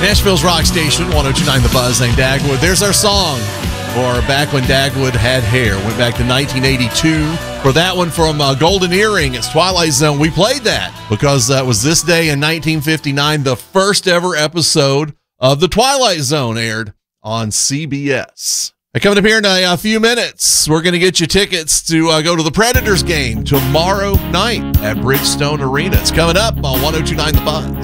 Nashville's rock station, 102.9 The Buzz, named Dagwood. There's our song for back when Dagwood had hair. Went back to 1982. For that one from Golden Earring, it's Twilight Zone. We played that because that was this day in 1959, the first ever episode of The Twilight Zone aired on CBS. Coming up here in a few minutes, we're going to get you tickets to go to the Predators game tomorrow night at Bridgestone Arena. It's coming up on 102.9 The Buzz.